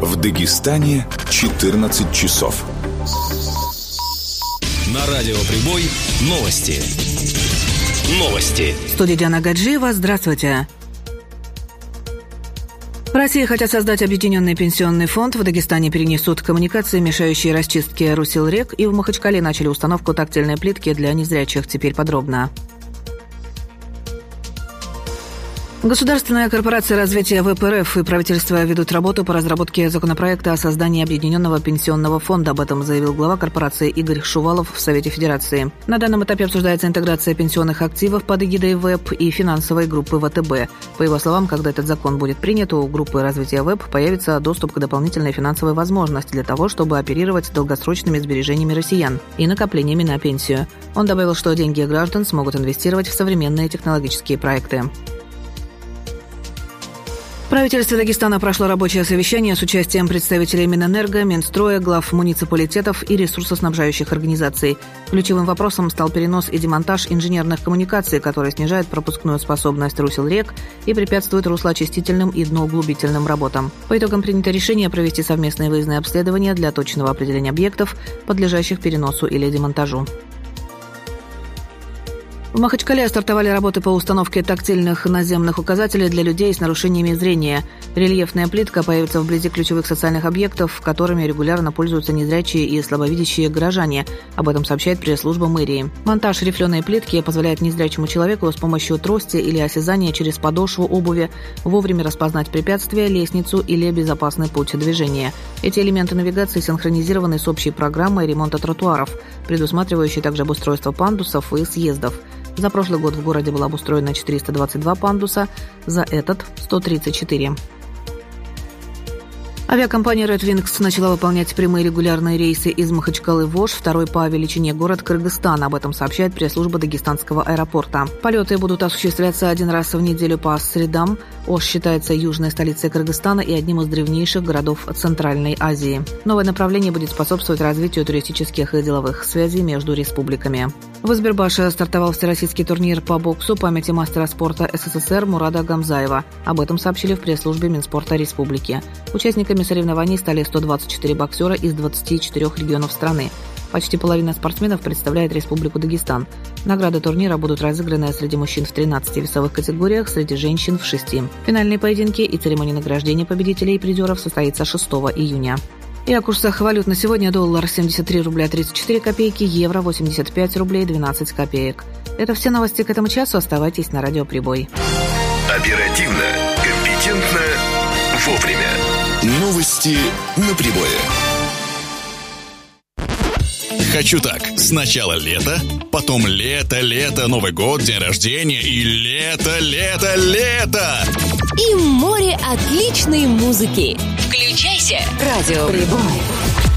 В Дагестане 14 часов. На радио «Прибой» новости. В студии Диана Гаджиева. Здравствуйте. В России хотят создать объединенный пенсионный фонд. В Дагестане перенесут коммуникации, мешающие расчистке русел рек. И в Махачкале начали установку тактильной плитки для незрячих. Теперь подробно. Государственная корпорация развития ВЭП РФ и правительство ведут работу по разработке законопроекта о создании Объединенного пенсионного фонда. Об этом заявил глава корпорации Игорь Шувалов в Совете Федерации. На данном этапе обсуждается интеграция пенсионных активов под эгидой ВЭП и финансовой группы ВТБ. По его словам, когда этот закон будет принят, у группы развития ВЭП появится доступ к дополнительной финансовой возможности для того, чтобы оперировать долгосрочными сбережениями россиян и накоплениями на пенсию. Он добавил, что деньги граждан смогут инвестировать в современные технологические проекты. В правительстве Дагестана прошло рабочее совещание с участием представителей Минэнерго, Минстроя, глав муниципалитетов и ресурсоснабжающих организаций. Ключевым вопросом стал перенос и демонтаж инженерных коммуникаций, который снижает пропускную способность русел рек и препятствует руслоочистительным и дноуглубительным работам. По итогам принято решение провести совместные выездные обследования для точного определения объектов, подлежащих переносу или демонтажу. В Махачкале стартовали работы по установке тактильных наземных указателей для людей с нарушениями зрения. Рельефная плитка появится вблизи ключевых социальных объектов, которыми регулярно пользуются незрячие и слабовидящие горожане. Об этом сообщает пресс-служба мэрии. Монтаж рифленой плитки позволяет незрячему человеку с помощью трости или осязания через подошву обуви вовремя распознать препятствие, лестницу или безопасный путь движения. Эти элементы навигации синхронизированы с общей программой ремонта тротуаров, предусматривающей также обустройство пандусов и съездов. За прошлый год в городе было обустроено 422 пандуса, за этот – 134. Авиакомпания Red Wings начала выполнять прямые регулярные рейсы из Махачкалы в Ош, второй по величине город Кыргызстана. Об этом сообщает пресс-служба Дагестанского аэропорта. Полеты будут осуществляться один раз в неделю по средам. Ош считается южной столицей Кыргызстана и одним из древнейших городов Центральной Азии. Новое направление будет способствовать развитию туристических и деловых связей между республиками. В Избербаше стартовал всероссийский турнир по боксу памяти мастера спорта СССР Мурада Гамзаева. Об этом сообщили в пресс-службе Минспорта Республики. Участниками соревнований стали 124 боксера из 24 регионов страны. Почти половина спортсменов представляет Республику Дагестан. Награды турнира будут разыграны среди мужчин в 13 весовых категориях, среди женщин в 6. Финальные поединки и церемония награждения победителей и призеров состоится 6 июня. И о курсах валют на сегодня: доллар 73 рубля 34 копейки, евро 85 рублей 12 копеек. Это все новости к этому часу. Оставайтесь на радио «Прибой». Оперативно, компетентно, вовремя. Новости на Прибое. Хочу так. Сначала лето, потом лето, Новый год, день рождения и лето. И море отличной музыки. Включайся. Радио «Прибой».